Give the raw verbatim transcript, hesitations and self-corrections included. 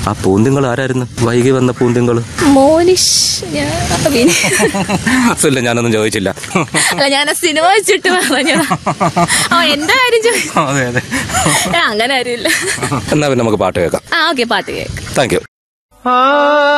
ആ പൂന്തിങ്ങൾ ആരായിരുന്നു? വൈകി വന്ന പൂന്തിങ്ങൾ മോനിഷ്. ഇല്ല, ഞാനൊന്നും ചോദിച്ചില്ല. അല്ല, ഞാൻ സിനിമ വെച്ചിട്ട് പറഞ്ഞതാ. ഓ, എന്റെ കാര്യം ചോദിച്ചു. അങ്ങനെ കാര്യമില്ല. എന്നാ പിന്നെ നമുക്ക് പാട്ട് കേൾക്കാം. ആ, ഓക്കെ, പാട്ട് കേൾക്കാം. Thank you.